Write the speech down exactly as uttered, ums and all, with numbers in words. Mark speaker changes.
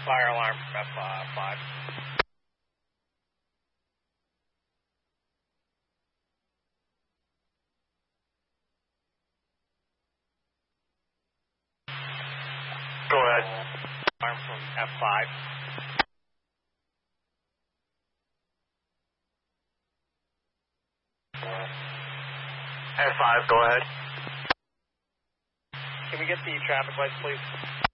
Speaker 1: Fire alarm from F five.
Speaker 2: Go ahead.
Speaker 1: Alarm from F five.
Speaker 2: F five, go ahead.
Speaker 1: Can we get the traffic lights, please?